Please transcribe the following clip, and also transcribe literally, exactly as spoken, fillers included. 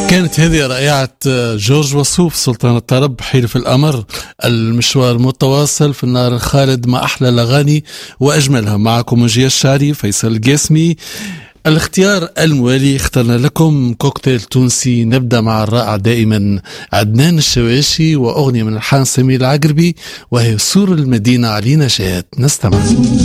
كانت هذه رائعة جورج وسوف سلطان الطرب حلف الأمر. المشوار متواصل في النار الخالد مع أحلى الأغاني وأجملها. معكم مجيء الشعري فيصل القاسمي. الاختيار الموالي اخترنا لكم كوكتيل تونسي. نبدأ مع الرائع دائما عدنان الشواشي وأغنية من الحان سمير العقربي وهي سور المدينة علينا شاهد. نستمع.